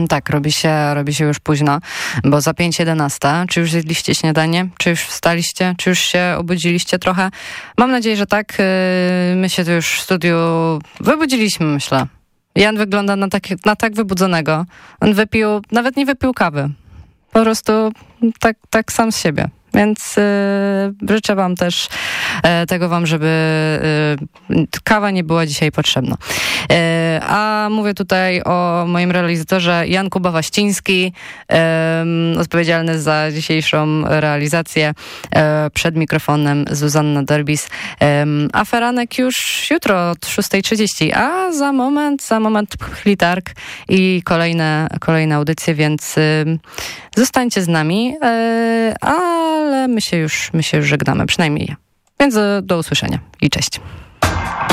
Tak, robi się już późno, bo za 5:11. Czy już zjedliście śniadanie? Czy już wstaliście? Czy już się obudziliście trochę? Mam nadzieję, że tak. My się tu już w studiu wybudziliśmy, myślę. Jan wygląda na tak wybudzonego. On nawet nie wypił kawy. Po prostu tak sam z siebie. Więc życzę wam też tego wam, żeby kawa nie była dzisiaj potrzebna. A mówię tutaj o moim realizatorze Jan Kuba Waściński, odpowiedzialny za dzisiejszą realizację. Przed mikrofonem Zuzanna Derbis. A Feranek już jutro od 6:30, a za moment Pchlitarg i kolejne audycje, więc zostańcie z nami, ale my się już żegnamy, przynajmniej ja. Więc do usłyszenia i cześć.